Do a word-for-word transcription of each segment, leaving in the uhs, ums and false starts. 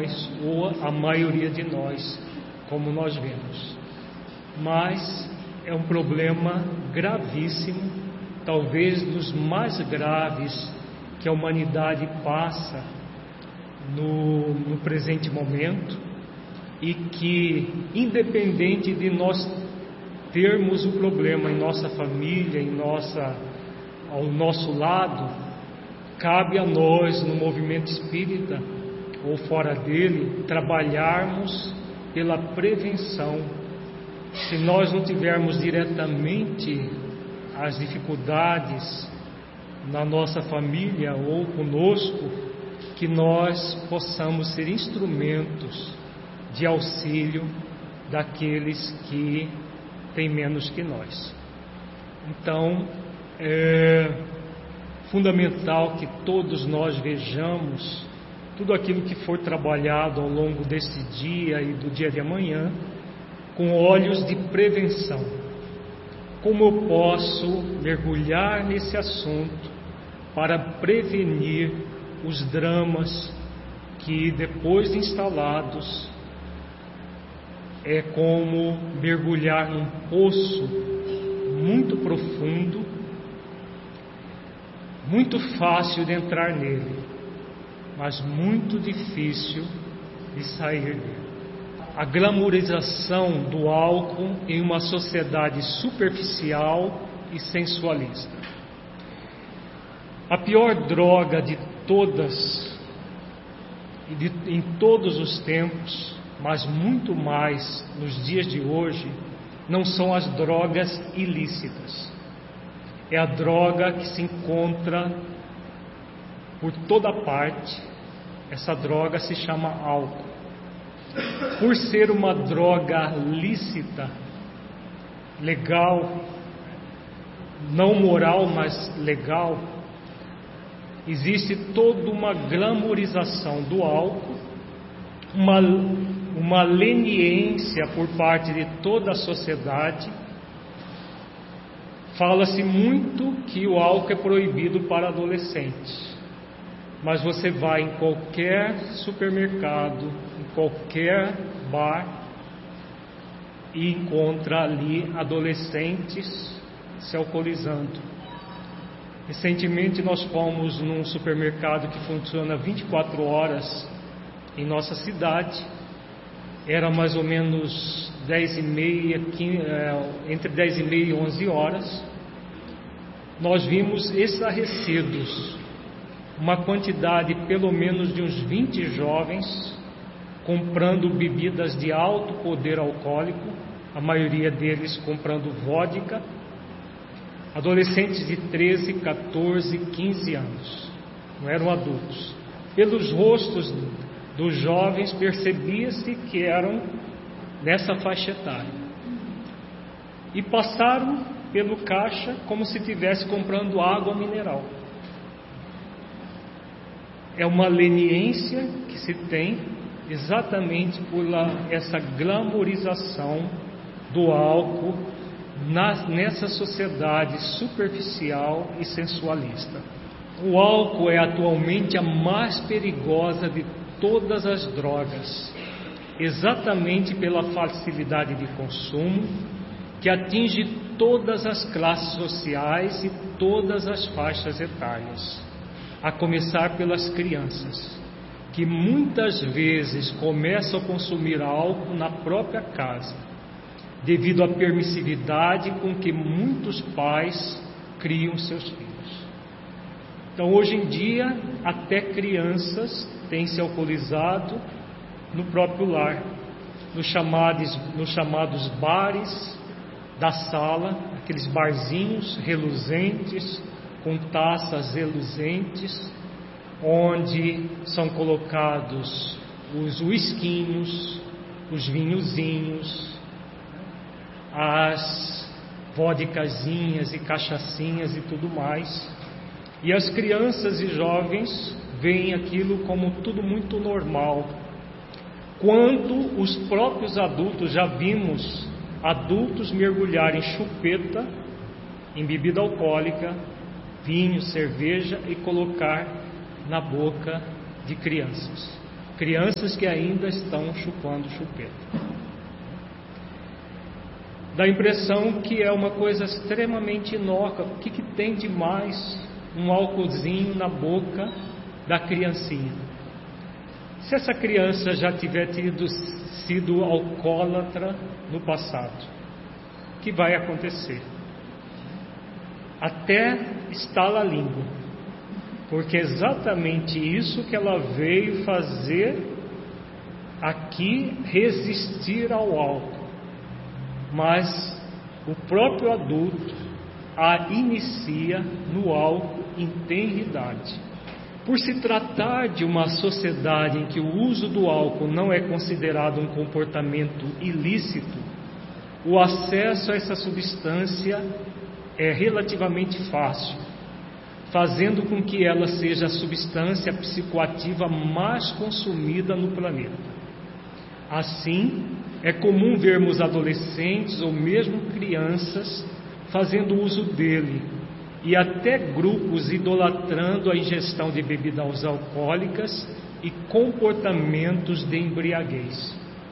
nós, ou a maioria de nós, como nós vemos. Mas é um problema gravíssimo, talvez dos mais graves que a humanidade passa no, no presente momento, e que, independente de nós termos o problema em nossa família, em nossa, ao nosso lado, cabe a nós, no movimento espírita ou fora dele, trabalharmos pela prevenção. Se nós não tivermos diretamente as dificuldades na nossa família ou conosco, que nós possamos ser instrumentos de auxílio daqueles que têm menos que nós. Então, é fundamental que todos nós vejamos tudo aquilo que for trabalhado ao longo desse dia e do dia de amanhã com olhos de prevenção. Como eu posso mergulhar nesse assunto para prevenir os dramas que, depois de instalados, é como mergulhar num poço muito profundo, muito fácil de entrar nele, mas muito difícil de sair dele. A glamourização do álcool em uma sociedade superficial e sensualista. A pior droga de todas, e de, em todos os tempos, mas muito mais nos dias de hoje, não são as drogas ilícitas. É a droga que se encontra por toda parte. Essa droga se chama álcool. Por ser uma droga lícita, legal, não moral, mas legal, existe toda uma glamourização do álcool, uma, uma leniência por parte de toda a sociedade. Fala-se muito que o álcool é proibido para adolescentes, mas você vai em qualquer supermercado, em qualquer bar, e encontra ali adolescentes se alcoolizando. Recentemente nós fomos num supermercado que funciona vinte e quatro horas em nossa cidade. Era mais ou menos dez e meia, quinze, entre dez e meia e onze horas. Nós vimos estarrecidos uma quantidade pelo menos de uns vinte jovens comprando bebidas de alto poder alcoólico, a maioria deles comprando vodka, adolescentes de treze, quatorze, quinze anos, não eram adultos. Pelos rostos dos jovens percebia-se que eram nessa faixa etária, e passaram pelo caixa como se estivesse comprando água mineral. É uma leniência que se tem exatamente por lá, essa glamourização do álcool na, nessa sociedade superficial e sensualista. O álcool é atualmente a mais perigosa de todas as drogas, exatamente pela facilidade de consumo, que atinge todas as classes sociais e todas as faixas etárias, a começar pelas crianças, que muitas vezes começam a consumir álcool na própria casa, devido à permissividade com que muitos pais criam seus filhos. Então, hoje em dia, até crianças têm se alcoolizado no próprio lar, nos chamados, nos chamados bares da sala, aqueles barzinhos reluzentes, com taças reluzentes, onde são colocados os uisquinhos, os vinhozinhos, as vodkazinhas e cachaçinhas e tudo mais. E as crianças e jovens veem aquilo como tudo muito normal, quando os próprios adultos, já vimos adultos mergulharem chupeta em bebida alcoólica, vinho, cerveja, e colocar na boca de crianças. crianças que ainda estão chupando chupeta. Dá a impressão que é uma coisa extremamente inócua. O que, que tem de mais um álcoolzinho na boca da criancinha? Se essa criança já tiver tido, sido alcoólatra no passado, o que vai acontecer? Até estala a língua, porque é exatamente isso que ela veio fazer aqui, resistir ao álcool. Mas o próprio adulto a inicia no álcool em tenra idade. Por se tratar de uma sociedade em que o uso do álcool não é considerado um comportamento ilícito, o acesso a essa substância é relativamente fácil, fazendo com que ela seja a substância psicoativa mais consumida no planeta. Assim, é comum vermos adolescentes ou mesmo crianças fazendo uso dele, e até grupos idolatrando a ingestão de bebidas alcoólicas e comportamentos de embriaguez.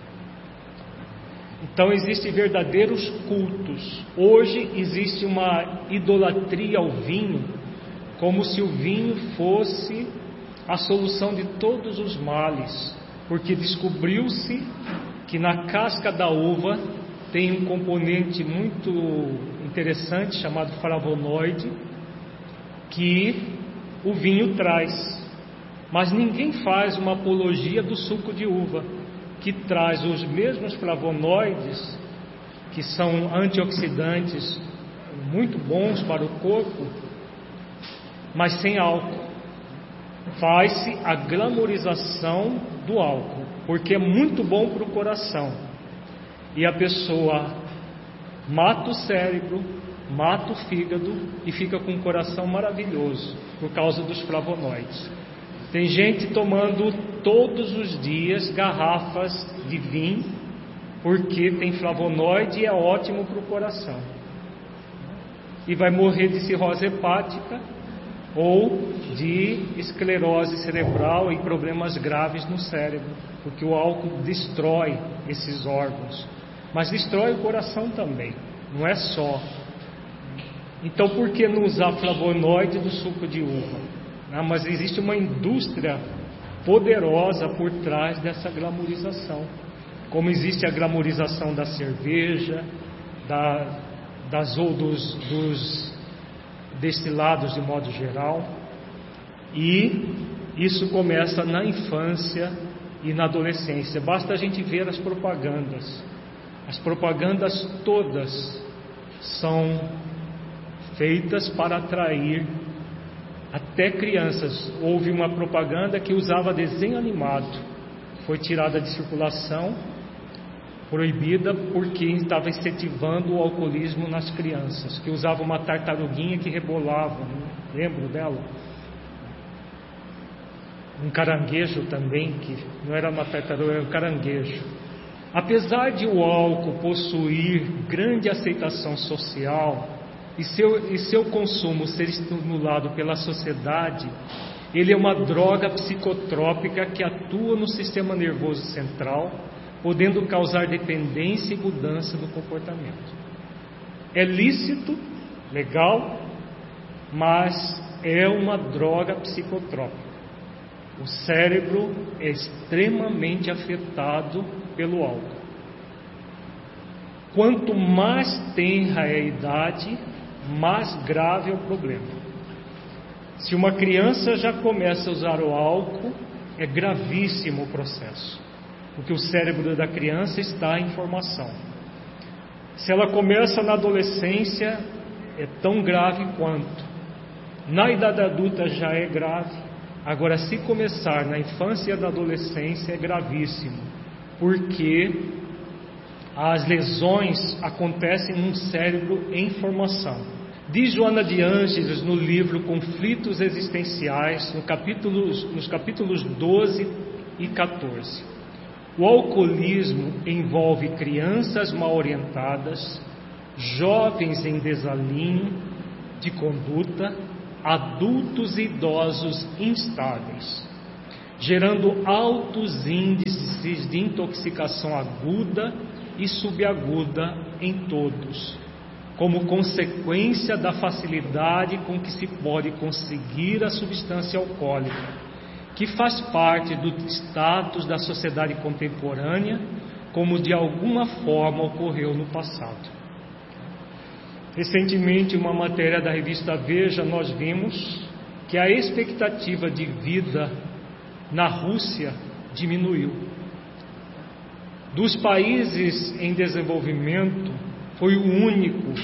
Então existem verdadeiros cultos. Hoje existe uma idolatria ao vinho, como se o vinho fosse a solução de todos os males, porque descobriu-se que na casca da uva tem um componente muito interessante chamado flavonoide, que o vinho traz. Mas ninguém faz uma apologia do suco de uva, que traz os mesmos flavonoides, que são antioxidantes muito bons para o corpo, mas sem álcool. Faz-se a glamorização do álcool, porque é muito bom para o coração. E a pessoa mata o cérebro, mata o fígado e fica com um coração maravilhoso por causa dos flavonoides. Tem gente tomando todos os dias garrafas de vinho porque tem flavonoide e é ótimo para o coração. E vai morrer de cirrose hepática ou de esclerose cerebral e problemas graves no cérebro, porque o álcool destrói esses órgãos, mas destrói o coração também, não é só. Então por que não usar flavonoide do suco de uva? Ah, mas existe uma indústria poderosa por trás dessa glamorização, como existe a glamorização da cerveja, da, das, ou dos, dos destilados de modo geral, e isso começa na infância e na adolescência. Basta a gente ver as propagandas. As propagandas todas são feitas para atrair até crianças. Houve uma propaganda que usava desenho animado, foi tirada de circulação, proibida, porque estava incentivando o alcoolismo nas crianças, que usava uma tartaruguinha que rebolava, né? Lembro dela? Um caranguejo também, que não era uma tartaruga, era um caranguejo. Apesar de o álcool possuir grande aceitação social e seu, e seu consumo ser estimulado pela sociedade, ele é uma droga psicotrópica que atua no sistema nervoso central, podendo causar dependência e mudança no comportamento. É lícito, legal, mas é uma droga psicotrópica. O cérebro é extremamente afetado pelo álcool. Quanto mais tenra é a idade, mais grave é o problema. Se uma criança já começa a usar o álcool, é gravíssimo o processo, porque o cérebro da criança está em formação. Se ela começa na adolescência, é tão grave quanto. Na idade adulta já é grave. Agora, se começar na infância e na adolescência, é gravíssimo, porque as lesões acontecem num cérebro em formação. Diz Joana de Ângeles no livro Conflitos Existenciais, no capítulo, nos capítulos doze e catorze. O alcoolismo envolve crianças mal orientadas, jovens em desalinho de conduta, adultos e idosos instáveis. gerando altos índices de intoxicação aguda e subaguda em todos, como consequência da facilidade com que se pode conseguir a substância alcoólica, que faz parte do status da sociedade contemporânea, como de alguma forma ocorreu no passado. Recentemente, em uma matéria da revista Veja, nós vimos que a expectativa de vida na Rússia diminuiu. Dos países em desenvolvimento, foi o único.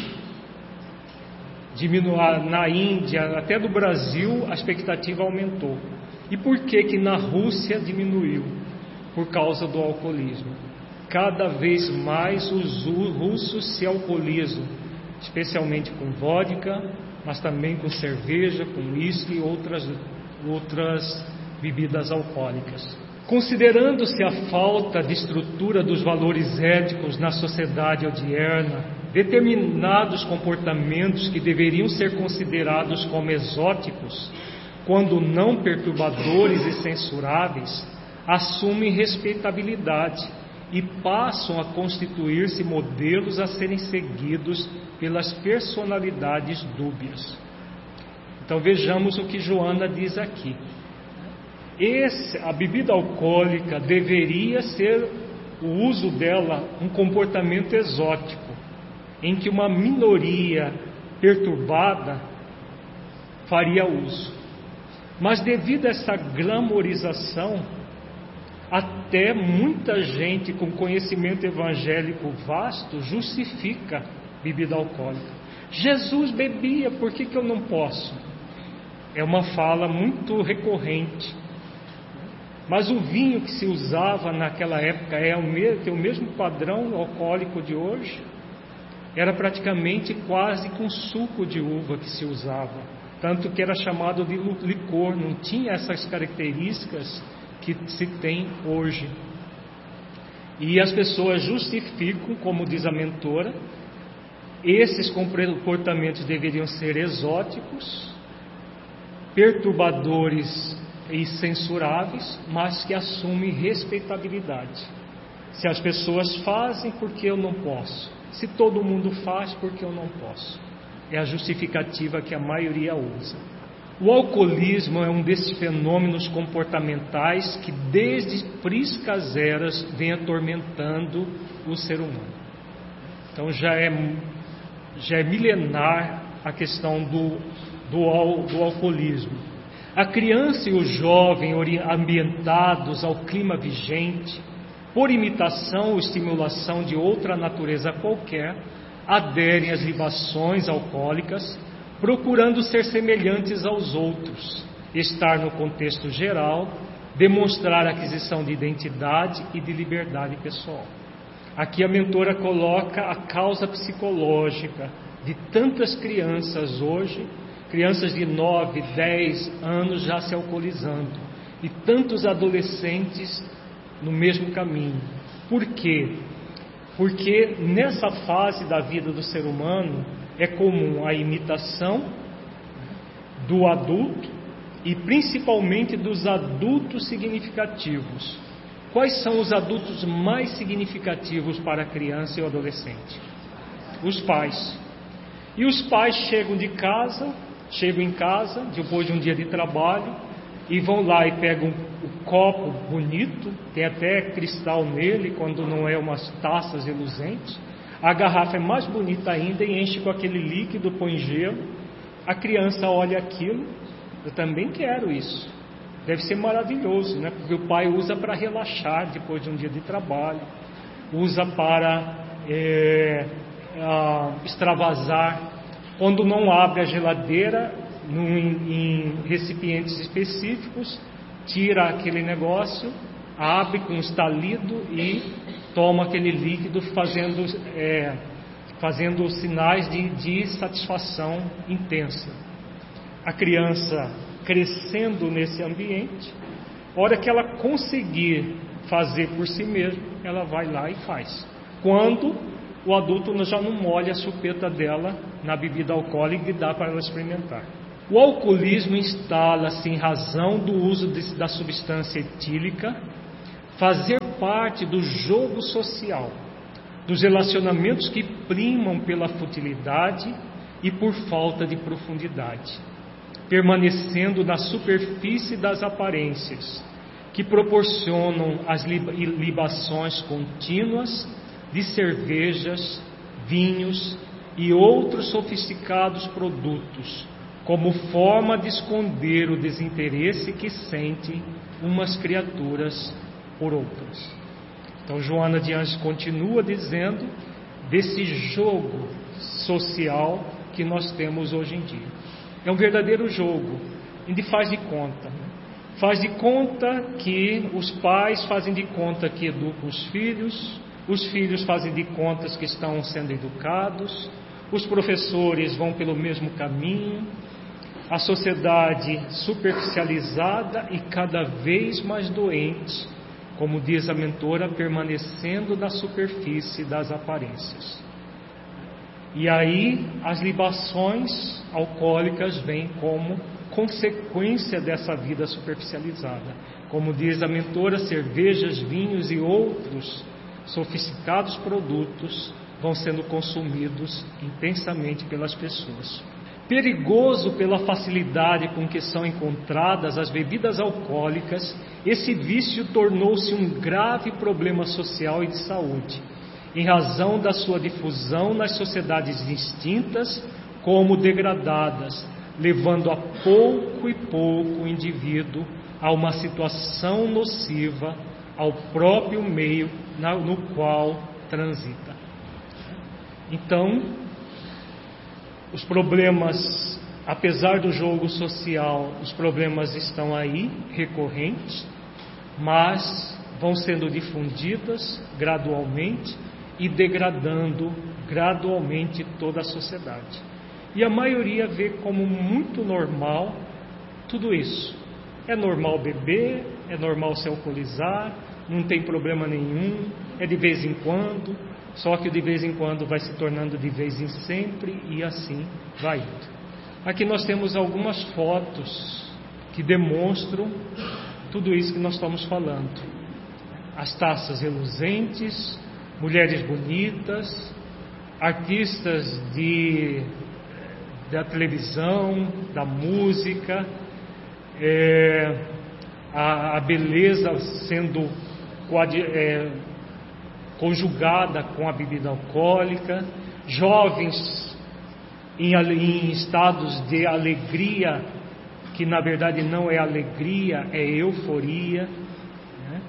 Diminuir na Índia, até do Brasil, a expectativa aumentou. E por que que na Rússia diminuiu? Por causa do alcoolismo. Cada vez mais os russos se alcoolizam, especialmente com vodka, mas também com cerveja, com uísque e outras, outras bebidas alcoólicas. Considerando-se a falta de estrutura dos valores éticos na sociedade odierna, determinados comportamentos que deveriam ser considerados como exóticos, quando não perturbadores e censuráveis, assumem respeitabilidade e passam a constituir-se modelos a serem seguidos pelas personalidades dúbias. Então vejamos o que Joana diz aqui. Esse, a bebida alcoólica deveria ser, o uso dela, um comportamento exótico, em que uma minoria perturbada faria uso. Mas devido a essa glamorização, até muita gente com conhecimento evangélico vasto justifica bebida alcoólica. Jesus bebia, por que que eu não posso? É uma fala muito recorrente. Mas o vinho que se usava naquela época é o mesmo, tem o mesmo padrão alcoólico de hoje. Era praticamente quase com suco de uva que se usava, tanto que era chamado de licor, não tinha essas características que se tem hoje. E as pessoas justificam, como diz a mentora, esses comportamentos deveriam ser exóticos, perturbadores e censuráveis, mas que assumem respeitabilidade. Se as pessoas fazem, por que eu não posso? Se todo mundo faz, por que eu não posso? É a justificativa que a maioria usa. O alcoolismo é um desses fenômenos comportamentais que desde priscas eras vem atormentando o ser humano. Então já é, já é milenar a questão do, do, do alcoolismo. A criança e o jovem ambientados ao clima vigente, por imitação ou estimulação de outra natureza qualquer, aderem às libações alcoólicas, procurando ser semelhantes aos outros, estar no contexto geral, demonstrar aquisição de identidade e de liberdade pessoal. Aqui a mentora coloca a causa psicológica de tantas crianças hoje, crianças de nove, dez anos já se alcoolizando, e tantos adolescentes no mesmo caminho. Por quê? Porque nessa fase da vida do ser humano é comum a imitação do adulto e principalmente dos adultos significativos. Quais são os adultos mais significativos para a criança e o adolescente? Os pais. E os pais chegam de casa, chegam em casa depois de um dia de trabalho e vão lá e pegam o copo bonito, tem até cristal nele quando não é umas taças reluzentes. A garrafa é mais bonita ainda e enche com aquele líquido, põe gelo. A criança olha aquilo, eu também quero isso. Deve ser maravilhoso, né? Porque o pai usa para relaxar depois de um dia de trabalho, usa para é, a, extravasar. Quando não abre a geladeira num, em recipientes específicos, tira aquele negócio, abre com um estalido e toma aquele líquido, fazendo, é, fazendo sinais de, de satisfação intensa. A criança crescendo nesse ambiente, a hora que ela conseguir fazer por si mesma, ela vai lá e faz. Quando o adulto já não molha a chupeta dela na bebida alcoólica e dá para ela experimentar. O alcoolismo instala-se em razão do uso de, da substância etílica, fazer parte do jogo social, dos relacionamentos que primam pela futilidade e por falta de profundidade, permanecendo na superfície das aparências, que proporcionam as libações contínuas de cervejas, vinhos e outros sofisticados produtos, como forma de esconder o desinteresse que sentem umas criaturas por outras. Então Joana de Ângeles continua dizendo desse jogo social que nós temos hoje em dia. É um verdadeiro jogo, onde faz de conta. Faz de conta que os pais fazem de conta que educam os filhos, os filhos fazem de contas que estão sendo educados, os professores vão pelo mesmo caminho, a sociedade superficializada e cada vez mais doente, como diz a mentora, permanecendo na superfície das aparências. E aí as libações alcoólicas vêm como consequência dessa vida superficializada. Como diz a mentora, cervejas, vinhos e outros sofisticados produtos vão sendo consumidos intensamente pelas pessoas. Perigoso pela facilidade com que são encontradas as bebidas alcoólicas, esse vício tornou-se um grave problema social e de saúde, em razão da sua difusão nas sociedades distintas como degradadas, levando a pouco e pouco o indivíduo a uma situação nociva ao próprio meio no qual transita. Então, os problemas, apesar do jogo social, os problemas estão aí, recorrentes, mas vão sendo difundidas gradualmente e degradando gradualmente toda a sociedade. E a maioria vê como muito normal tudo isso. É normal beber, é normal se alcoolizar, não tem problema nenhum, é de vez em quando, só que de vez em quando vai se tornando de vez em sempre e assim vai indo. Aqui nós temos algumas fotos que demonstram tudo isso que nós estamos falando. As taças reluzentes, mulheres bonitas, artistas de, da televisão, da música, é, a, a beleza sendo é, conjugada com a bebida alcoólica, jovens em, em estados de alegria, que na verdade não é alegria, é euforia, né?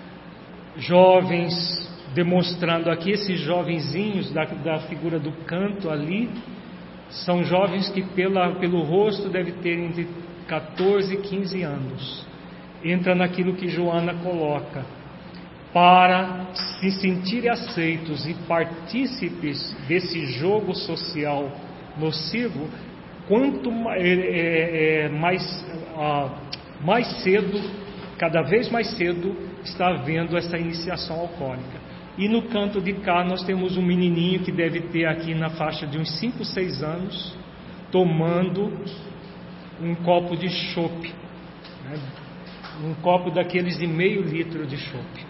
Jovens demonstrando aqui, esses jovenzinhos da, da figura do canto ali, são jovens que pela, pelo rosto devem ter entre catorze e quinze anos. Entra naquilo que Joana coloca, para se sentirem aceitos e partícipes desse jogo social nocivo, quanto é, é, mais, ah, mais cedo, cada vez mais cedo, está havendo essa iniciação alcoólica. E no canto de cá nós temos um menininho que deve ter aqui na faixa de uns cinco, seis anos, tomando um copo de chope, né? Um copo daqueles de meio litro de chope.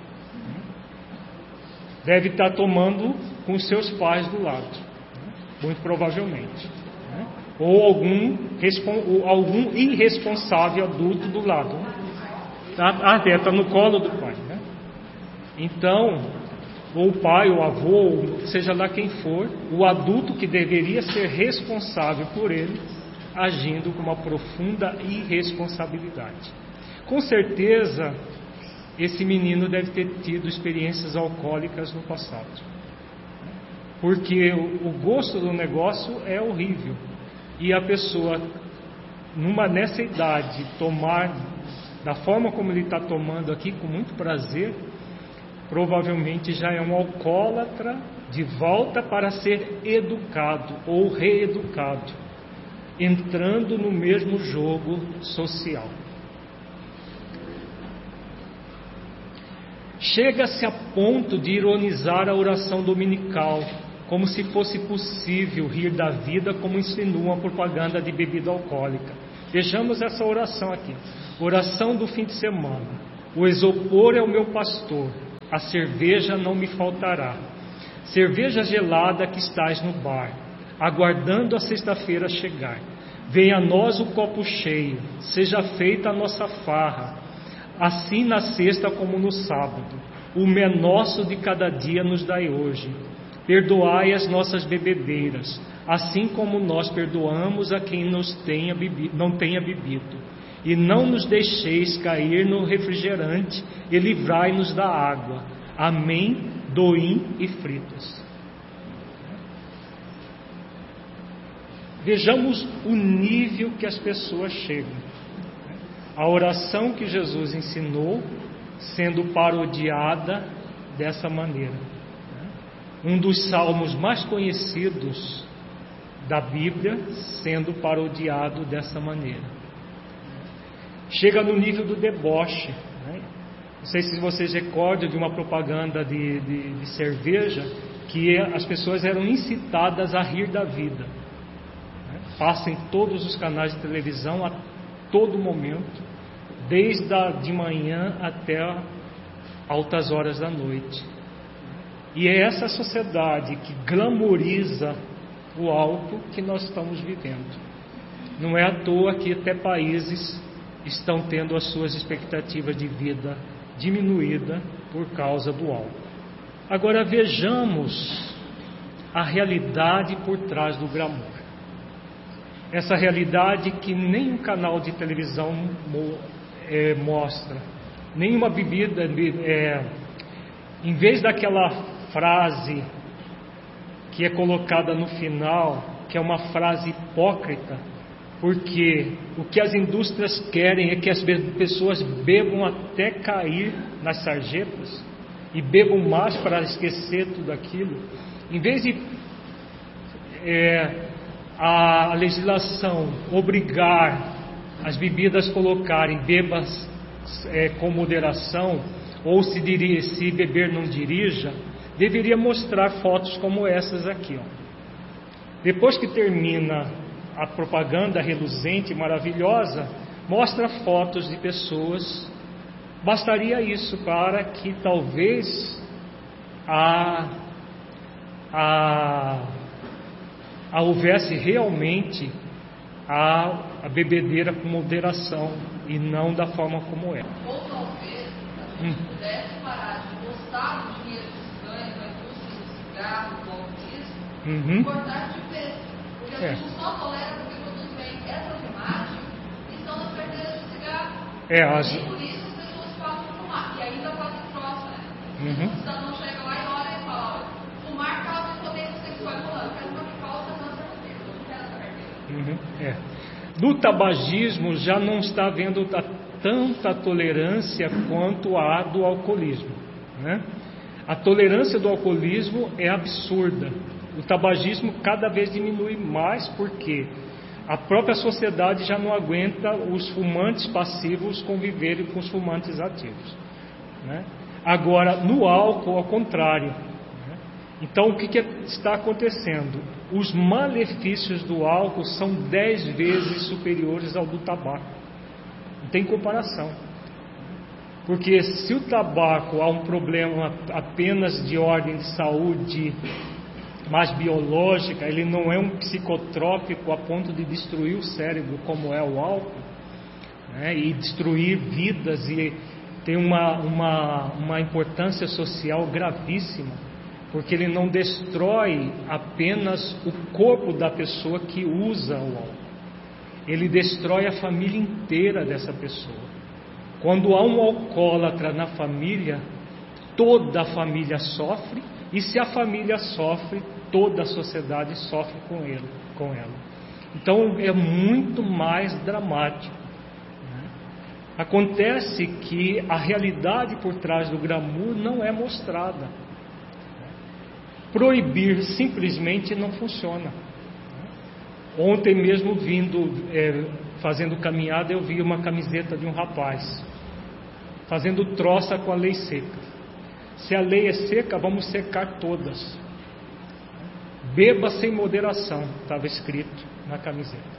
Deve estar tomando com seus pais do lado, né? Muito provavelmente, né? Ou algum, ou algum irresponsável adulto do lado, né? Ah, está no colo do pai, né? Então, ou o pai, ou o avô, seja lá quem for, o adulto que deveria ser responsável por ele, agindo com uma profunda irresponsabilidade. Com certeza, esse menino deve ter tido experiências alcoólicas no passado, porque o gosto do negócio é horrível, e a pessoa, numa, nessa idade, tomar da forma como ele está tomando aqui, com muito prazer, provavelmente já é um alcoólatra de volta para ser educado ou reeducado, entrando no mesmo jogo social. Chega-se a ponto de ironizar a oração dominical, como se fosse possível rir da vida, como insinua a propaganda de bebida alcoólica. Vejamos essa oração aqui. Oração do fim de semana. O isopor é o meu pastor, a cerveja não me faltará. Cerveja gelada que estás no bar, aguardando a sexta-feira chegar. Venha a nós o copo cheio, seja feita a nossa farra, assim na sexta como no sábado. O nosso de cada dia nos dai hoje. Perdoai as nossas bebedeiras, assim como nós perdoamos a quem nos tenha bebido, não tenha bebido. E não nos deixeis cair no refrigerante, e livrai-nos da água. Amém, doim e fritas. Vejamos o nível que as pessoas chegam. A oração que Jesus ensinou sendo parodiada dessa maneira. Um dos salmos mais conhecidos da Bíblia sendo parodiado dessa maneira. Chega no nível do deboche. Né? Não sei se vocês recordam de uma propaganda de, de, de cerveja, que as pessoas eram incitadas a rir da vida. Né? Passa em todos os canais de televisão a todo momento, desde a de manhã até altas horas da noite. E é essa sociedade que glamoriza o álcool que nós estamos vivendo. Não é à toa que até países estão tendo as suas expectativas de vida diminuída por causa do álcool. Agora vejamos a realidade por trás do glamour. Essa realidade que nenhum canal de televisão é, mostra, nenhuma bebida, é, em vez daquela frase que é colocada no final, que é uma frase hipócrita, porque o que as indústrias querem é que as pessoas bebam até cair nas sarjetas e bebam mais para esquecer tudo aquilo. Em vez de é, a legislação obrigar as bebidas a colocarem bebas é, com moderação, ou se, diria, se beber não dirija, deveria mostrar fotos como essas aqui. Ó. Depois que termina a propaganda reluzente e maravilhosa, mostra fotos de pessoas. Bastaria isso para que talvez a, a, a houvesse realmente a, a bebedeira com moderação e não da forma como é. Ou talvez a gente hum. pudesse parar de gostar do dinheiro que se ganha com a indústria do cigarro, do alcoolismo, uhum. e cortar de vez. Porque a É. gente só tolera porque produz bem essas imagens que estão nas carteiras de cigarro. É, as... E por isso as pessoas passam a fumar. E ainda fazem troça, né? Uhum. O cidadão chega lá e olha e fala: olha, fumar causa impotência sexual e rolando. Quero uma que causa câncer no peito. Eu não quero essa carteira. Uhum. É. No tabagismo já não está havendo tanta tolerância quanto a do alcoolismo, né? A tolerância do alcoolismo é absurda. O tabagismo cada vez diminui mais porque a própria sociedade já não aguenta os fumantes passivos conviverem com os fumantes ativos, né? Agora, no álcool, ao contrário, né? Então, o que, que está acontecendo? Os malefícios do álcool são dez vezes superiores ao do tabaco. Não tem comparação. Porque se o tabaco há um problema apenas de ordem de saúde mais biológica, ele não é um psicotrópico a ponto de destruir o cérebro como é o álcool, né? E destruir vidas, e tem uma, uma, uma importância social gravíssima, porque ele não destrói apenas o corpo da pessoa que usa o álcool, ele destrói a família inteira dessa pessoa. Quando há um alcoólatra na família, toda a família sofre, e se a família sofre, toda a sociedade sofre com ele, com ela. Então é muito mais dramático, né? Acontece que a realidade por trás do glamour não é mostrada. Proibir simplesmente não funciona. Ontem mesmo, vindo, é, fazendo caminhada, eu vi uma camiseta de um rapaz fazendo troça com a lei seca. Se a lei é seca, vamos secar todas. beba sem moderação, estava escrito na camiseta.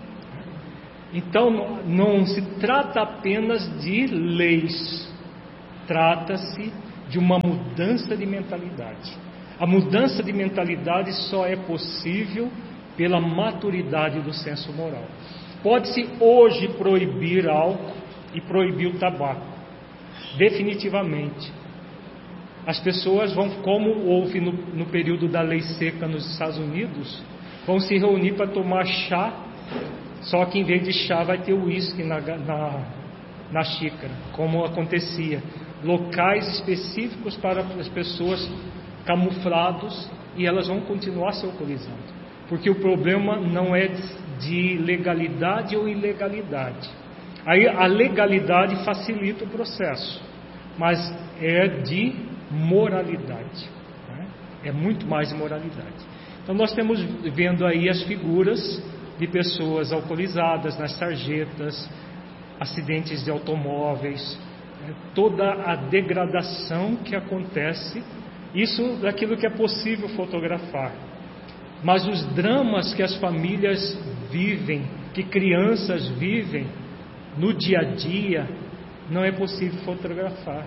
Então não se trata apenas de leis, trata-se de uma mudança de mentalidade. A mudança de mentalidade só é possível pela maturidade do senso moral. Pode-se hoje proibir álcool e proibir o tabaco, definitivamente. As pessoas vão, como houve no, no período da lei seca nos Estados Unidos, vão se reunir para tomar chá, só que em vez de chá vai ter uísque na, na, na xícara, como acontecia. Locais específicos para as pessoas camuflados, e elas vão continuar se alcoolizando. Porque o problema não é de legalidade ou ilegalidade. Aí a legalidade facilita o processo, mas é de moralidade, né? É muito mais de moralidade. Então nós temos vendo aí as figuras de pessoas alcoolizadas nas sarjetas, acidentes de automóveis, né? Toda a degradação que acontece, isso daquilo que é possível fotografar. Mas os dramas que as famílias vivem, que crianças vivem no dia a dia, não é possível fotografar.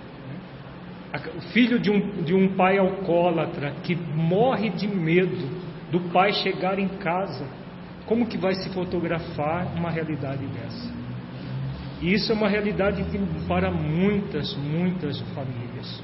O filho de um, de um pai alcoólatra que morre de medo do pai chegar em casa, como que vai se fotografar uma realidade dessa? E isso é uma realidade para muitas, muitas famílias.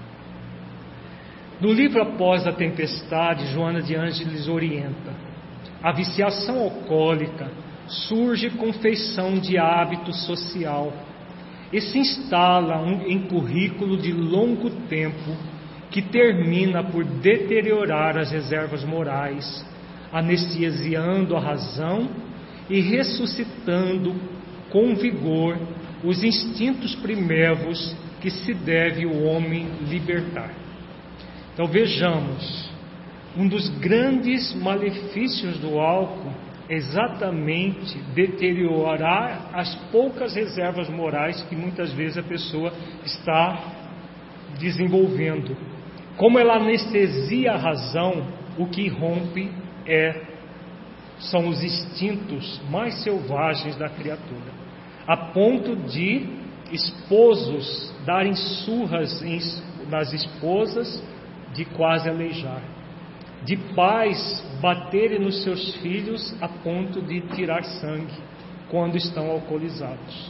No livro Após a Tempestade, Joana de Ângeles orienta: a viciação alcoólica surge com feição de hábito social e se instala um, em currículo de longo tempo que termina por deteriorar as reservas morais, anestesiando a razão e ressuscitando com vigor os instintos primevos que se deve o homem libertar. Então vejamos, um dos grandes malefícios do álcool é exatamente deteriorar as poucas reservas morais que muitas vezes a pessoa está desenvolvendo. Como ela anestesia a razão, o que rompe é, são os instintos mais selvagens da criatura, a ponto de esposos darem surras em, nas esposas de quase aleijar, de pais baterem nos seus filhos a ponto de tirar sangue quando estão alcoolizados.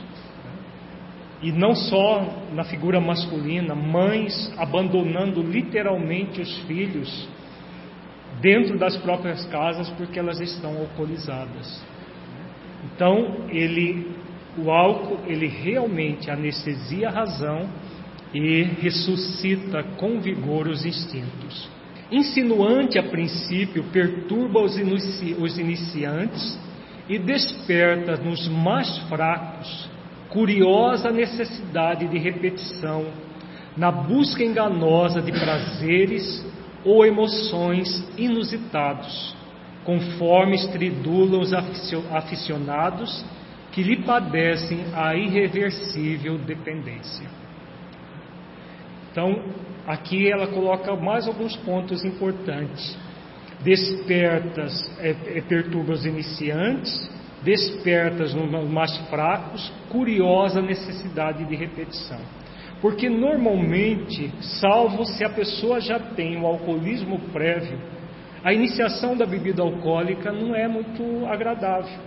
E não só na figura masculina, mães abandonando literalmente os filhos dentro das próprias casas porque elas estão alcoolizadas. Então, ele, o álcool, ele realmente anestesia a razão e ressuscita com vigor os instintos. Insinuante a princípio, perturba os, inici- os iniciantes e desperta nos mais fracos curiosa necessidade de repetição, na busca enganosa de prazeres ou emoções inusitados, conforme estridulam os aficionados que lhe padecem a irreversível dependência. Então, aqui ela coloca mais alguns pontos importantes. Despertas, é, é, perturba os iniciantes, despertas nos mais fracos, curiosa necessidade de repetição. Porque normalmente, salvo se a pessoa já tem o alcoolismo prévio, a iniciação da bebida alcoólica não é muito agradável.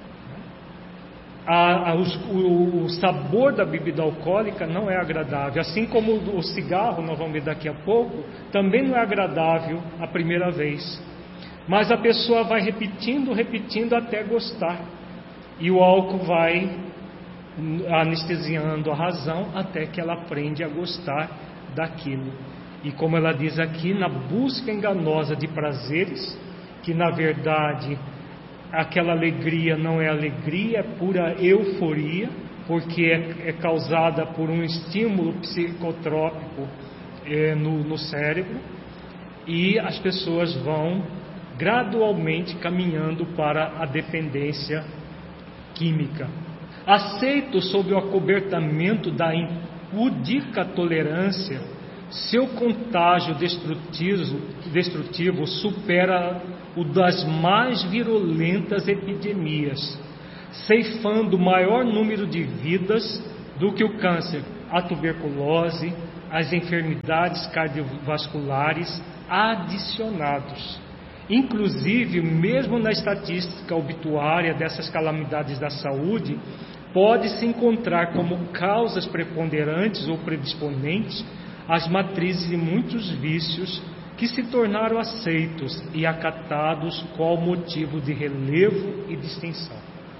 A, a, os, o, o sabor da bebida alcoólica não é agradável, assim como o, o cigarro, nós vamos ver daqui a pouco, também não é agradável a primeira vez, mas a pessoa vai repetindo, repetindo até gostar, e o álcool vai anestesiando a razão até que ela aprende a gostar daquilo. E como ela diz aqui, na busca enganosa de prazeres, que na verdade aquela alegria não é alegria, é pura euforia, porque é, é causada por um estímulo psicotrópico é, no, no cérebro, e as pessoas vão gradualmente caminhando para a dependência química. Aceito sob o acobertamento da impudica tolerância, seu contágio destrutivo, destrutivo supera o das mais virulentas epidemias, ceifando maior número de vidas do que o câncer, a tuberculose, as enfermidades cardiovasculares adicionados. Inclusive, mesmo na estatística obituária dessas calamidades da saúde, pode-se encontrar como causas preponderantes ou predisponentes as matrizes de muitos vícios que se tornaram aceitos e acatados qual motivo de relevo e distinção.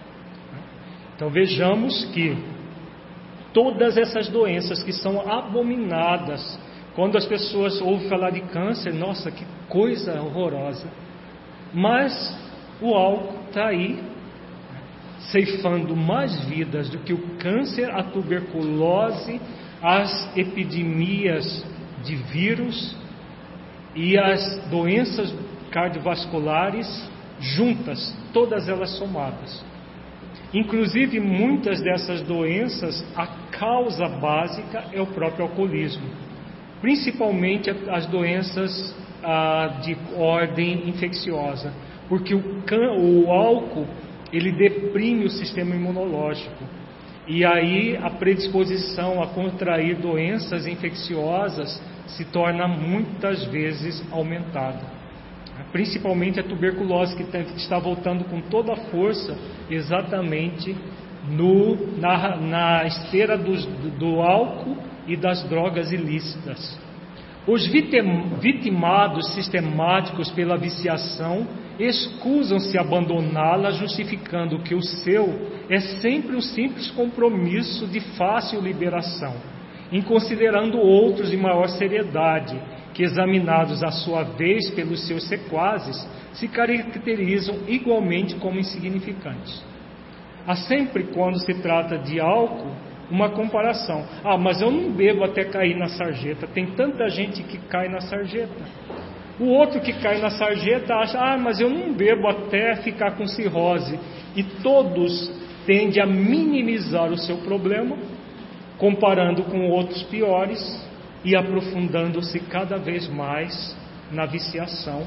Então vejamos que todas essas doenças que são abominadas, quando as pessoas ouvem falar de câncer, nossa, que coisa horrorosa, mas o álcool está aí, ceifando mais vidas do que o câncer, a tuberculose, as epidemias de vírus e as doenças cardiovasculares juntas, todas elas somadas. Inclusive, muitas dessas doenças, a causa básica é o próprio alcoolismo, principalmente as doenças ah, de ordem infecciosa, porque o, can, o álcool ele deprime o sistema imunológico, e aí a predisposição a contrair doenças infecciosas se torna muitas vezes aumentada. Principalmente a tuberculose, que está voltando com toda a força exatamente no, na, na esteira do, do álcool e das drogas ilícitas. Os vitimados sistemáticos pela viciação escusam-se abandoná-la, justificando que o seu é sempre um simples compromisso de fácil liberação, inconsiderando outros de maior seriedade, que, examinados à sua vez pelos seus sequazes, se caracterizam igualmente como insignificantes. Há sempre, quando se trata de álcool, uma comparação. Ah, mas eu não bebo até cair na sarjeta. Tem tanta gente que cai na sarjeta. O outro que cai na sarjeta acha, ah, mas eu não bebo até ficar com cirrose. E todos tendem a minimizar o seu problema, comparando com outros piores, e aprofundando-se cada vez mais na viciação,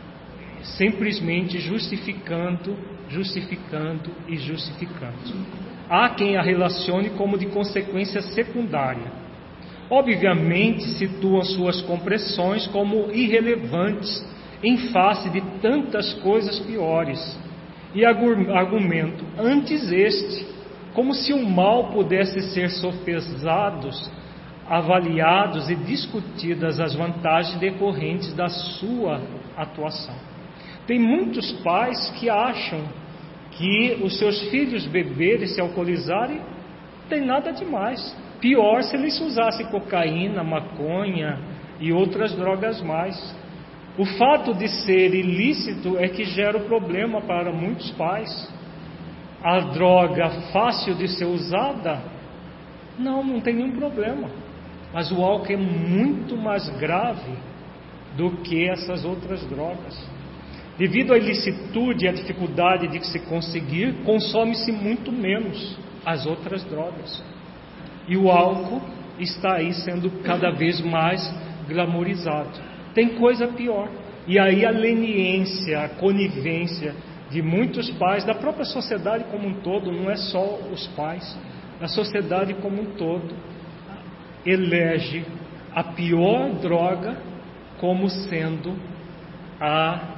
simplesmente justificando, justificando e justificando. Há quem a relacione como de consequência secundária. Obviamente situam suas compressões como irrelevantes em face de tantas coisas piores, e argumento antes este, como se o mal pudesse ser sopesados, avaliados e discutidas as vantagens decorrentes da sua atuação. Tem muitos pais que acham que os seus filhos beberem e se alcoolizarem não tem nada demais. Pior se eles usassem cocaína, maconha e outras drogas mais. O fato de ser ilícito é que gera o problema para muitos pais. A droga fácil de ser usada, não, não tem nenhum problema. Mas o álcool é muito mais grave do que essas outras drogas. Devido à ilicitude e à dificuldade de se conseguir, consome-se muito menos as outras drogas. E o álcool está aí sendo cada vez mais glamorizado. Tem coisa pior. E aí a leniência, a conivência de muitos pais, da própria sociedade como um todo, não é só os pais, a sociedade como um todo, elege a pior droga como sendo a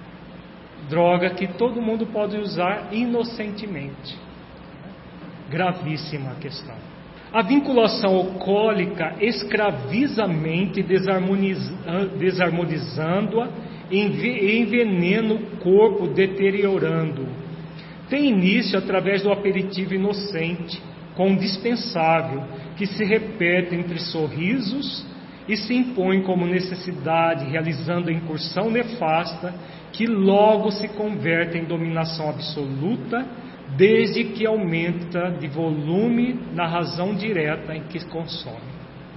droga que todo mundo pode usar inocentemente. Gravíssima a questão. A vinculação alcoólica escraviza a mente, desarmonizando-a e envenena o corpo, deteriorando-o. Tem início através do aperitivo inocente, com dispensável, que se repete entre sorrisos e se impõe como necessidade, realizando a incursão nefasta, que logo se converte em dominação absoluta, desde que aumenta de volume na razão direta em que consome.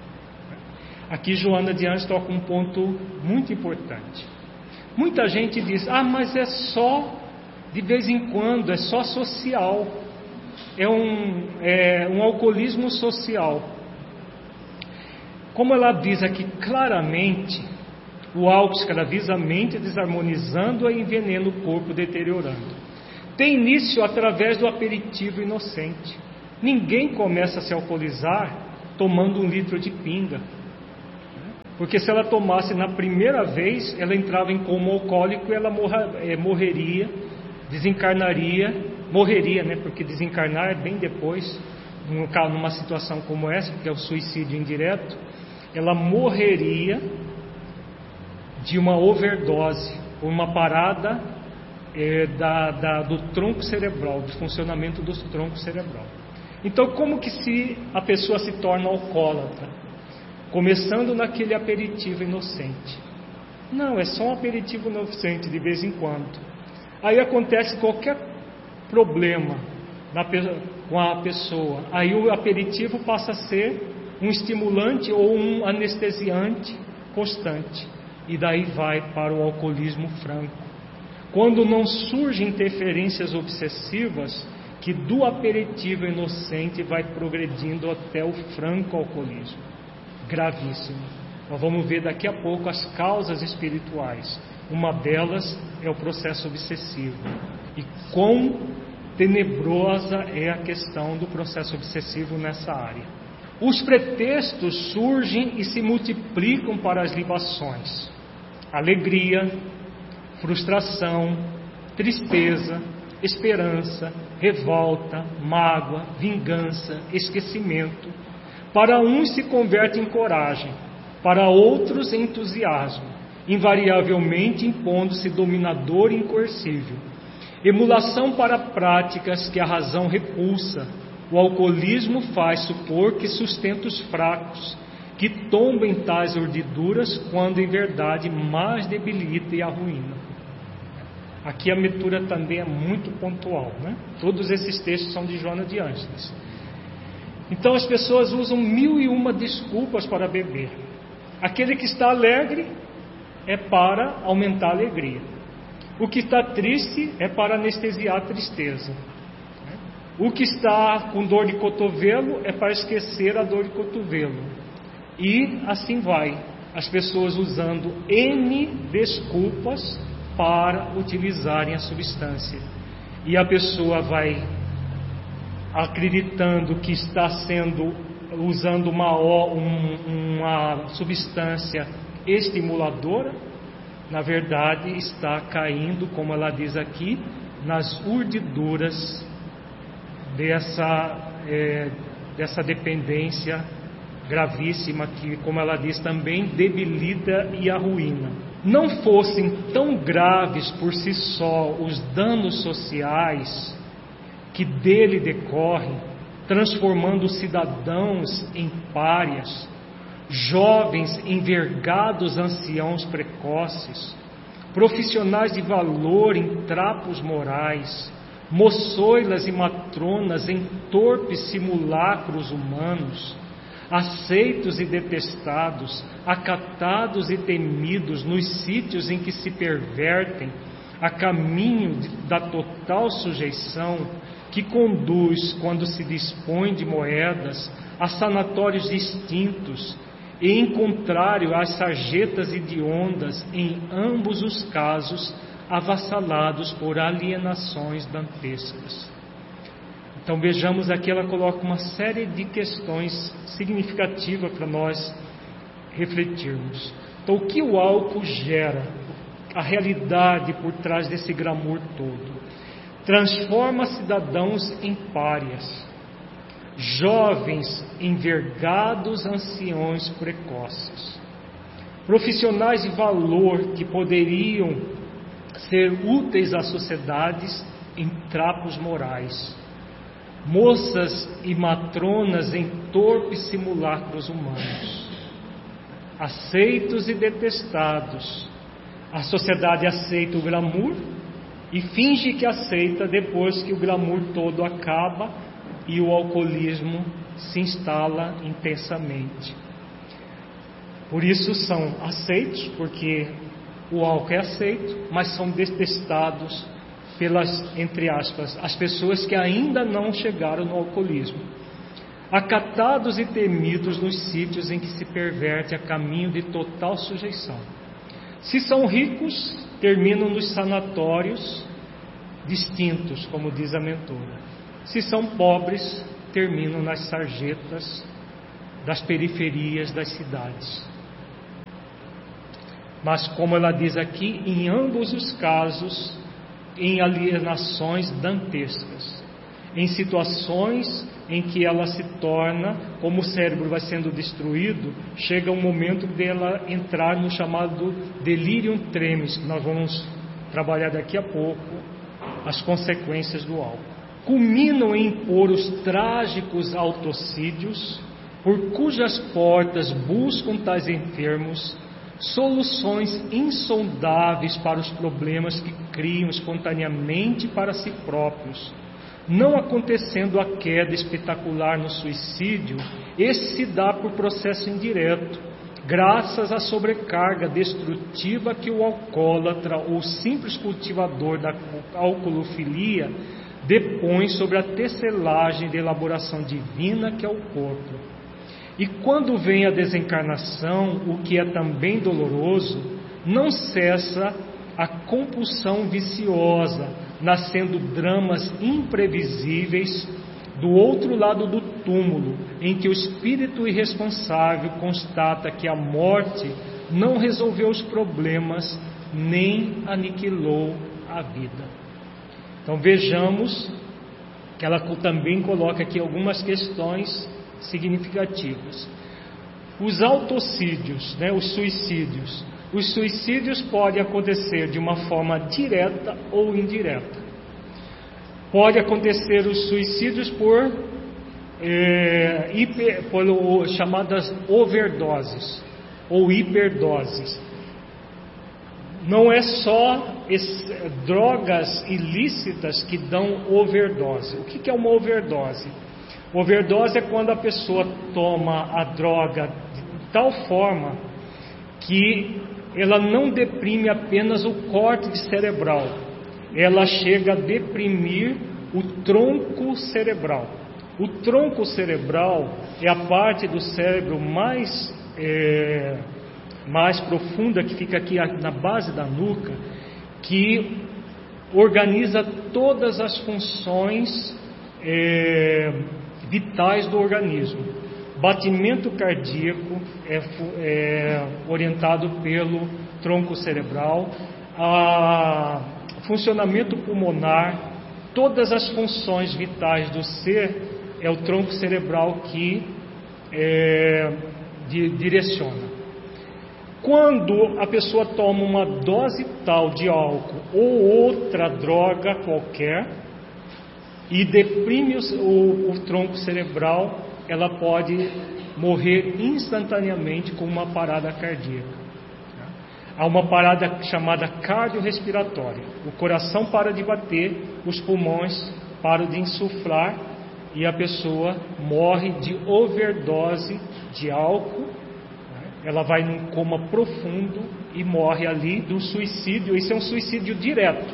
Aqui Joana de Anjos toca um ponto muito importante. Muita gente diz, ah, mas é só de vez em quando, é só social, é um, é um alcoolismo social. como ela diz aqui claramente, o álcool escraviza a mente, desarmonizando-a e envenena o corpo, deteriorando. Tem início através do aperitivo inocente. Ninguém começa a se alcoolizar tomando um litro de pinga, porque se ela tomasse na primeira vez, ela entrava em coma alcoólico e ela morra, é, morreria, desencarnaria, morreria, né? Porque desencarnar é bem depois, numa situação como essa, que é o suicídio indireto, ela morreria de uma overdose, ou uma parada é, da, da, do tronco cerebral, do funcionamento do tronco cerebral. Então, como que se a pessoa se torna alcoólatra? Começando naquele aperitivo inocente. Não, é só um aperitivo inocente de vez em quando. Aí acontece qualquer problema na, com a pessoa. Aí o aperitivo passa a ser um estimulante ou um anestesiante constante. E daí vai para o alcoolismo franco. Quando não surgem interferências obsessivas, que do aperitivo inocente vai progredindo até o franco alcoolismo. Gravíssimo. Nós vamos ver daqui a pouco as causas espirituais. Uma delas é o processo obsessivo. E quão tenebrosa é a questão do processo obsessivo nessa área. Os pretextos surgem e se multiplicam para as libações. Alegria, frustração, tristeza, esperança, revolta, mágoa, vingança, esquecimento. Para uns se converte em coragem, para outros em entusiasmo, invariavelmente impondo-se dominador e incoercível. Emulação para práticas que a razão repulsa. O alcoolismo faz supor que sustenta os fracos, que tomba em tais urdiduras, quando em verdade mais debilita e arruína. Aqui a leitura também é muito pontual, né? Todos esses textos são de Joana de Ângeles. Então as pessoas usam mil e uma desculpas para beber. Aquele que está alegre é para aumentar a alegria. O que está triste é para anestesiar a tristeza. O que está com dor de cotovelo é para esquecer a dor de cotovelo. E assim vai, as pessoas usando N desculpas para utilizarem a substância. E a pessoa vai acreditando que está sendo, usando uma, um, uma substância estimuladora, na verdade está caindo, como ela diz aqui, nas urdiduras dessa, é, dessa dependência gravíssima que, como ela diz, também debilita e arruína. Não fossem tão graves por si só os danos sociais que dele decorrem, transformando os cidadãos em párias, jovens envergados anciãos precoces, profissionais de valor em trapos morais, moçoilas e matronas em torpes simulacros humanos, aceitos e detestados, acatados e temidos nos sítios em que se pervertem, a caminho de, da total sujeição, que conduz, quando se dispõe de moedas, a sanatórios distintos, e em contrário às sarjetas hediondas, em ambos os casos, avassalados por alienações dantescas. Então vejamos aqui, ela coloca uma série de questões significativas para nós refletirmos. Então, o que o álcool gera? A realidade por trás desse glamour todo. Transforma cidadãos em párias, jovens envergados anciões precoces, profissionais de valor que poderiam ser úteis às sociedades em trapos morais, moças e matronas em torpes simulacros humanos, aceitos e detestados. A sociedade aceita o glamour e finge que aceita depois que o glamour todo acaba e o alcoolismo se instala intensamente. Por isso são aceitos, porque o álcool é aceito, mas são detestados pelas, entre aspas, as pessoas que ainda não chegaram no alcoolismo. acatados e temidos nos sítios em que se perverte a caminho de total sujeição. Se são ricos, terminam nos sanatórios distintos, como diz a mentora. Se são pobres, terminam nas sarjetas das periferias das cidades. Mas, como ela diz aqui, em ambos os casos, em alienações dantescas, em situações em que ela se torna, como o cérebro vai sendo destruído, chega um momento dela entrar no chamado delirium tremens, que nós vamos trabalhar daqui a pouco, as consequências do álcool. Culminam em impor os trágicos autocídios, por cujas portas buscam tais enfermos soluções insondáveis para os problemas que criam espontaneamente para si próprios. Não acontecendo a queda espetacular no suicídio, esse se dá por processo indireto, graças à sobrecarga destrutiva que o alcoólatra ou simples cultivador da alcoolofilia depõe sobre a tecelagem de elaboração divina que é o corpo. E quando vem a desencarnação, o que é também doloroso, não cessa a compulsão viciosa, nascendo dramas imprevisíveis do outro lado do túmulo, em que o espírito irresponsável constata que a morte não resolveu os problemas, nem aniquilou a vida. Então vejamos que ela também coloca aqui algumas questões significativas. Os autocídios, né, os suicídios. Os suicídios podem acontecer de uma forma direta ou indireta. Pode acontecer os suicídios por, é, hiper, por chamadas overdoses ou hiperdoses. Não é só esse, drogas ilícitas que dão overdose. O que, que é uma overdose? Overdose é quando a pessoa toma a droga de tal forma que ela não deprime apenas o córtex cerebral, ela chega a deprimir o tronco cerebral. O tronco cerebral é a parte do cérebro mais, é, mais profunda, que fica aqui na base da nuca, que organiza todas as funções é, vitais do organismo. Batimento cardíaco é, é orientado pelo tronco cerebral, a funcionamento pulmonar, todas as funções vitais do ser é o tronco cerebral que é, de, direciona. Quando a pessoa toma uma dose tal de álcool ou outra droga qualquer e deprime o, o, o tronco cerebral, ela pode morrer instantaneamente com uma parada cardíaca. Há uma parada chamada cardiorrespiratória. O coração para de bater, os pulmões param de insuflar e a pessoa morre de overdose de álcool. Ela vai num coma profundo e morre ali de um suicídio. Isso é um suicídio direto.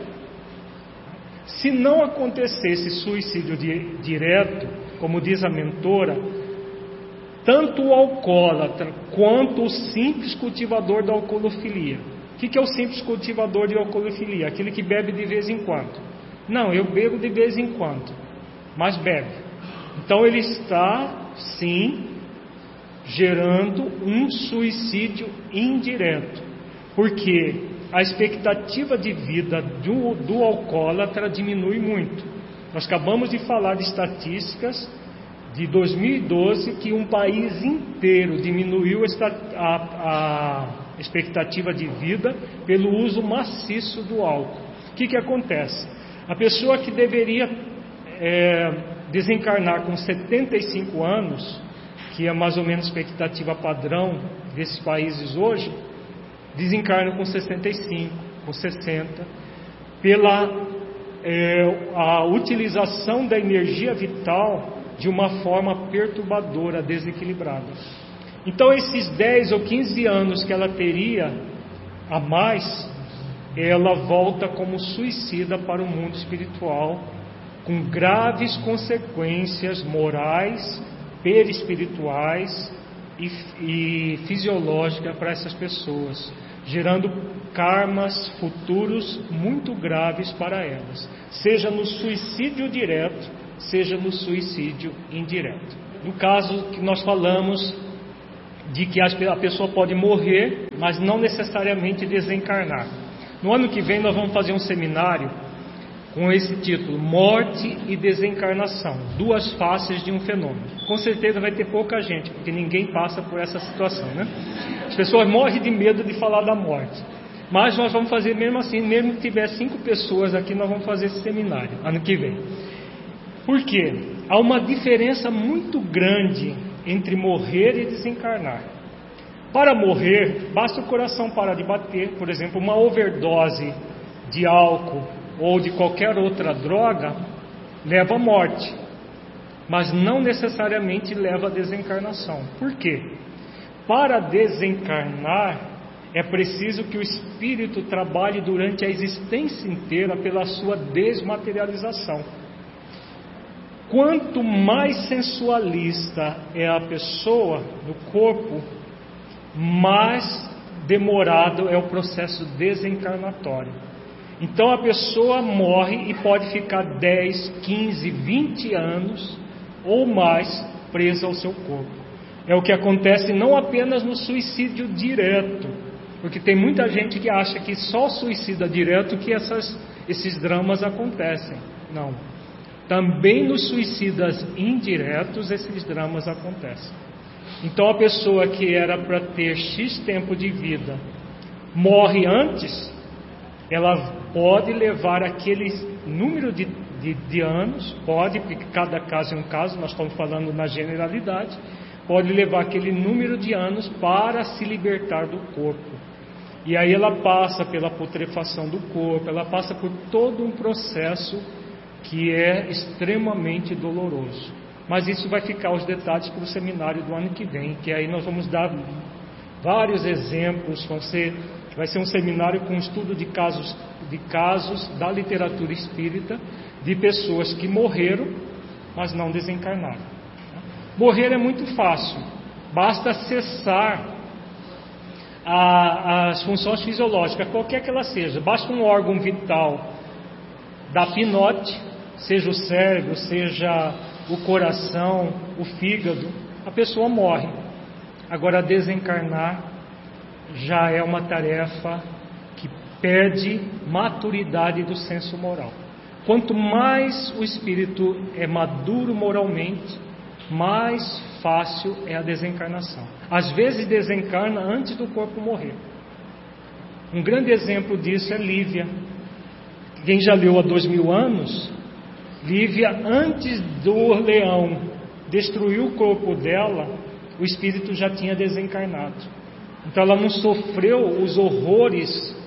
Se não acontecesse suicídio di- direto, como diz a mentora, tanto o alcoólatra quanto o simples cultivador da alcoolofilia. O que é o simples cultivador de alcoolofilia? Aquele que bebe de vez em quando. Não, eu bebo de vez em quando, mas bebe. Então ele está, sim, gerando um suicídio indireto, porque a expectativa de vida do, do alcoólatra diminui muito. Nós acabamos de falar de estatísticas de dois mil e doze que um país inteiro diminuiu a, a expectativa de vida pelo uso maciço do álcool. O que, que acontece? A pessoa que deveria é, desencarnar com setenta e cinco anos, que é mais ou menos a expectativa padrão desses países hoje, desencarna com sessenta e cinco, com sessenta, pela é, a utilização da energia vital de uma forma perturbadora, desequilibrada. Então esses dez ou quinze anos que ela teria a mais, ela volta como suicida para o mundo espiritual, com graves consequências morais perispirituais e, e fisiológicas para essas pessoas, gerando karmas futuros muito graves para elas, seja no suicídio direto, seja no suicídio indireto. No caso que nós falamos de que a pessoa pode morrer, mas não necessariamente desencarnar. No ano que vem nós vamos fazer um seminário com esse título, Morte e Desencarnação, duas faces de um fenômeno. Com certeza vai ter pouca gente, porque ninguém passa por essa situação, né? As pessoas morrem de medo de falar da morte. Mas nós vamos fazer mesmo assim, mesmo que tiver cinco pessoas aqui, nós vamos fazer esse seminário, ano que vem. Por quê? Há uma diferença muito grande entre morrer e desencarnar. Para morrer, basta o coração parar de bater, por exemplo, uma overdose de álcool ou de qualquer outra droga leva à morte, mas não necessariamente leva à desencarnação. Por quê? Para desencarnar, é preciso que o espírito trabalhe durante a existência inteira pela sua desmaterialização. Quanto mais sensualista é a pessoa no corpo, mais demorado é o processo desencarnatório. Então a pessoa morre e pode ficar dez, quinze, vinte anos ou mais presa ao seu corpo. É o que acontece não apenas no suicídio direto, porque tem muita gente que acha que só suicida direto que essas, esses dramas acontecem. Não. Também nos suicidas indiretos esses dramas acontecem. Então a pessoa que era para ter X tempo de vida morre antes, ela pode levar aquele número de, de, de anos, pode, porque cada caso é um caso, nós estamos falando na generalidade, pode levar aquele número de anos para se libertar do corpo. E aí ela passa pela putrefação do corpo, ela passa por todo um processo que é extremamente doloroso. Mas isso vai ficar os detalhes para o seminário do ano que vem, que aí nós vamos dar vários exemplos. Vão ser, vai ser um seminário com estudo de casos, de casos da literatura espírita, de pessoas que morreram, mas não desencarnaram. Morrer é muito fácil, basta cessar a, as funções fisiológicas, qualquer que ela seja, basta um órgão vital dar pinote, seja o cérebro, seja o coração, o fígado, a pessoa morre. Agora, desencarnar já é uma tarefa que pede maturidade do senso moral. Quanto mais o espírito é maduro moralmente, mais fácil é a desencarnação. Às vezes desencarna antes do corpo morrer. Um grande exemplo disso é Lívia. Quem já leu há dois mil anos, Lívia, antes do leão destruir o corpo dela, o espírito já tinha desencarnado. Então ela não sofreu os horrores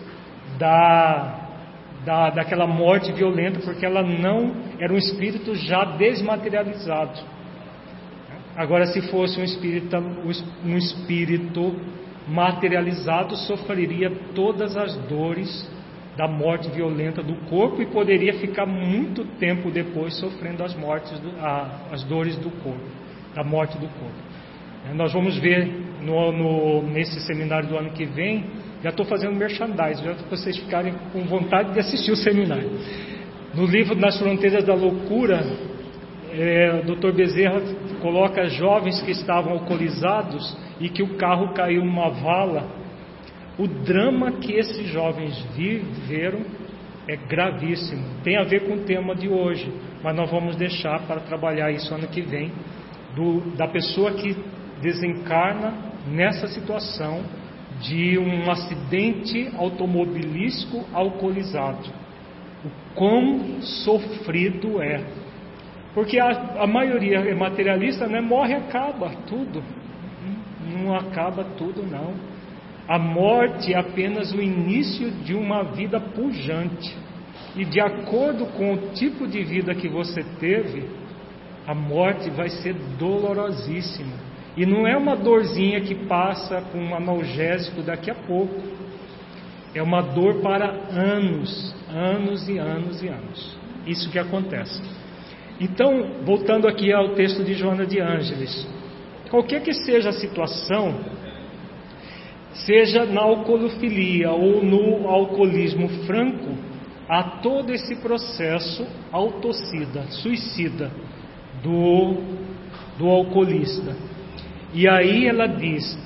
da, da, daquela morte violenta, porque ela não era um espírito já desmaterializado. Agora, se fosse um espírito, um espírito materializado, sofreria todas as dores da morte violenta do corpo e poderia ficar muito tempo depois sofrendo as mortes, do, a, as dores do corpo, da morte do corpo. Nós vamos ver no, no, nesse seminário do ano que vem. Já estou fazendo merchandising, já para vocês ficarem com vontade de assistir o seminário. No livro Nas Fronteiras da Loucura, é, o doutor Bezerra coloca jovens que estavam alcoolizados e que o carro caiu numa vala. O drama que esses jovens viveram é gravíssimo. Tem a ver com o tema de hoje, mas nós vamos deixar para trabalhar isso ano que vem, do, da pessoa que desencarna nessa situação de um acidente automobilístico alcoolizado. O quão sofrido é. Porque a, a maioria é materialista, né? Morre e acaba tudo. Não acaba tudo, não. A morte é apenas o início de uma vida pujante. E de acordo com o tipo de vida que você teve, a morte vai ser dolorosíssima. E não é uma dorzinha que passa com um analgésico daqui a pouco. É uma dor para anos, anos e anos e anos. Isso que acontece. Então, voltando aqui ao texto de Joana de Ângeles, qualquer que seja a situação, seja na alcoolofilia ou no alcoolismo franco, há todo esse processo autocida, suicida do, do alcoolista. E aí ela diz,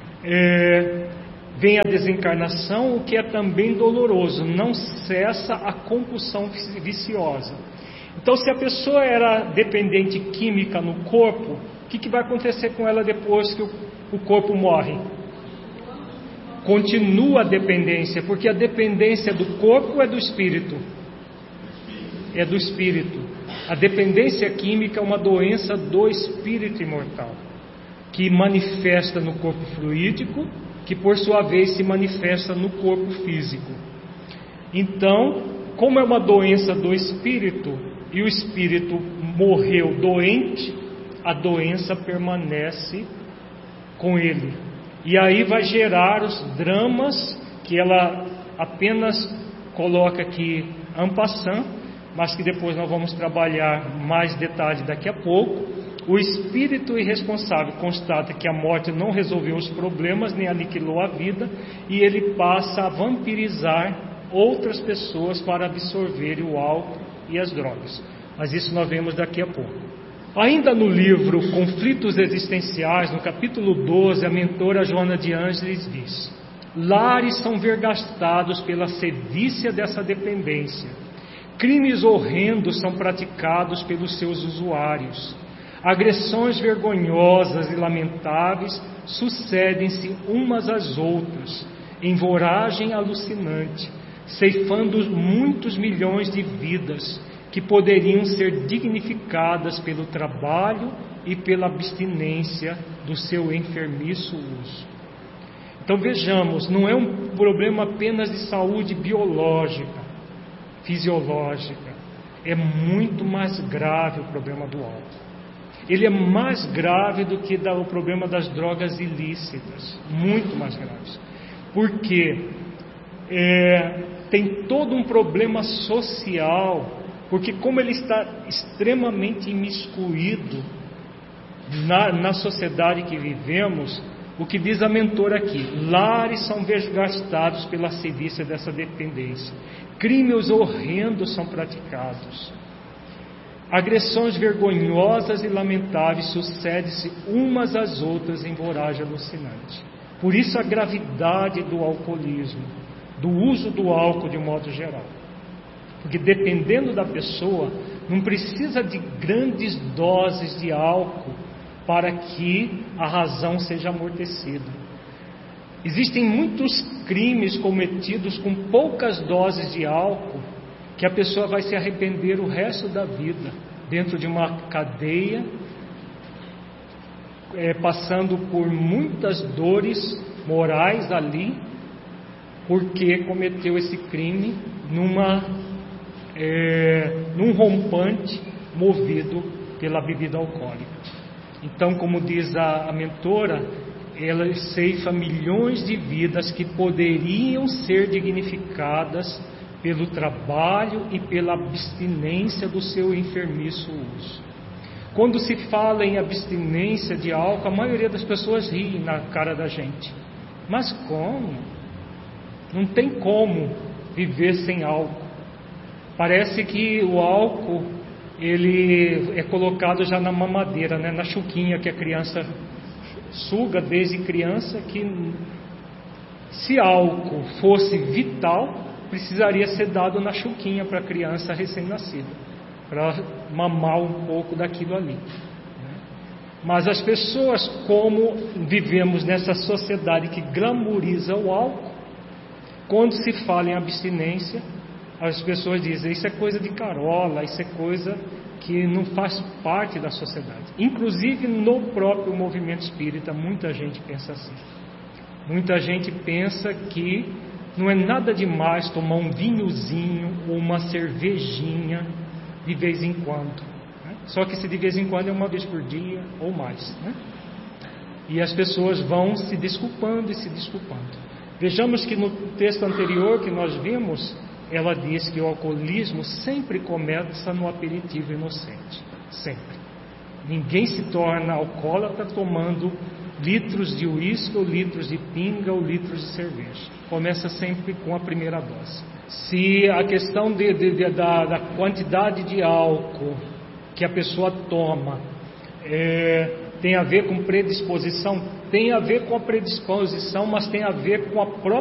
é, vem a desencarnação, o que é também doloroso, não cessa a compulsão viciosa. Então, se a pessoa era dependente química no corpo, o que, que vai acontecer com ela depois que o, o corpo morre? Continua a dependência, porque a dependência do corpo é do espírito. É do espírito. A dependência química é uma doença do espírito imortal, que manifesta no corpo fluídico, que por sua vez se manifesta no corpo físico. Então, como é uma doença do espírito, e o espírito morreu doente, a doença permanece com ele. E aí vai gerar os dramas que ela apenas coloca aqui en passant, mas que depois nós vamos trabalhar mais detalhe daqui a pouco. O espírito irresponsável constata que a morte não resolveu os problemas, nem aniquilou a vida, e ele passa a vampirizar outras pessoas para absorverem o álcool e as drogas. Mas isso nós vemos daqui a pouco. Ainda no livro Conflitos Existenciais, no capítulo doze, a mentora Joana de Ângeles diz: lares são vergastados pela sevícia dessa dependência. Crimes horrendos são praticados pelos seus usuários. Agressões vergonhosas e lamentáveis sucedem-se umas às outras, em voragem alucinante, ceifando muitos milhões de vidas que poderiam ser dignificadas pelo trabalho e pela abstinência do seu enfermiço uso. Então vejamos, não é um problema apenas de saúde biológica, fisiológica, é muito mais grave o problema do álcool. Ele é mais grave do que o problema das drogas ilícitas, muito mais grave, porque é, tem todo um problema social, porque como ele está extremamente imiscuído na, na sociedade que vivemos, o que diz a mentora aqui: lares são desgastados pela sevícia dessa dependência, crimes horrendos são praticados, agressões vergonhosas e lamentáveis sucedem-se umas às outras em voragem alucinante. Por isso a gravidade do alcoolismo, do uso do álcool de modo geral. Porque dependendo da pessoa, não precisa de grandes doses de álcool para que a razão seja amortecida. Existem muitos crimes cometidos com poucas doses de álcool, que a pessoa vai se arrepender o resto da vida, dentro de uma cadeia, é, passando por muitas dores morais ali, porque cometeu esse crime numa, é, num rompante movido pela bebida alcoólica. Então, como diz a, a mentora, ela ceifa milhões de vidas que poderiam ser dignificadas pelo trabalho e pela abstinência do seu enfermiço uso. Quando se fala em abstinência de álcool, a maioria das pessoas ri na cara da gente. Mas como? Não tem como viver sem álcool. Parece que o álcool ele é colocado já na mamadeira, né? Na chuquinha que a criança suga desde criança, que se álcool fosse vital, precisaria ser dado na chuquinha para a criança recém-nascida, para mamar um pouco daquilo ali. Mas as pessoas, como vivemos nessa sociedade que glamoriza o álcool, quando se fala em abstinência, as pessoas dizem: isso é coisa de carola, isso é coisa que não faz parte da sociedade. Inclusive no próprio movimento espírita, muita gente pensa assim. Muita gente pensa que não é nada demais tomar um vinhozinho ou uma cervejinha de vez em quando, né? Só que se de vez em quando é uma vez por dia ou mais, né? E as pessoas vão se desculpando e se desculpando. Vejamos que no texto anterior que nós vimos, ela diz que o alcoolismo sempre começa no aperitivo inocente, sempre. Ninguém se torna alcoólatra tomando litros de uísque, ou litros de pinga, ou litros de cerveja. Começa sempre com a primeira dose. Se a questão de, de, de, da, da quantidade de álcool que a pessoa toma é, tem a ver com predisposição, tem a ver com a predisposição, mas tem a ver com a própria